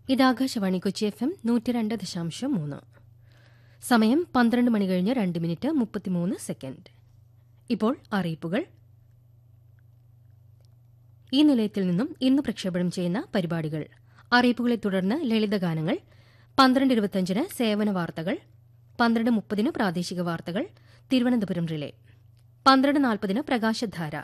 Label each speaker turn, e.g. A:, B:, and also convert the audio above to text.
A: ഇത് ആകാശവാണി കൊച്ചി FM 102.3. സമയം 12 മണി കഴിഞ്ഞ് 2 മിനിറ്റ് 33 സെക്കൻഡ്. ഇപ്പോൾ അറിയിപ്പുകൾ. ഈ നിലയത്തിൽ നിന്നും ഇന്ന് പ്രക്ഷേപണം ചെയ്യുന്ന പരിപാടികൾ. അറിയിപ്പുകളെ തുടർന്ന് ലളിതഗാനങ്ങൾ, 12:25 സേവന വാർത്തകൾ, 12:30 പ്രാദേശിക വാർത്തകൾ, തിരുവനന്തപുരം റിലേ, 12:40 പ്രകാശധാര,